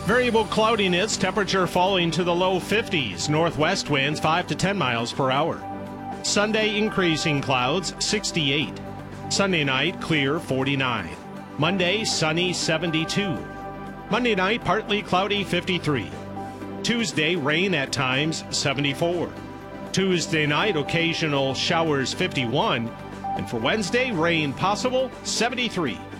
Variable cloudiness, temperature falling to the low 50s, northwest winds 5 to 10 miles per hour. Sunday, increasing clouds, 68. Sunday night, clear, 49. Monday, sunny, 72. Monday night, partly cloudy, 53. Tuesday, rain at times, 74. Tuesday night, occasional showers, 51. And for Wednesday, rain possible, 73.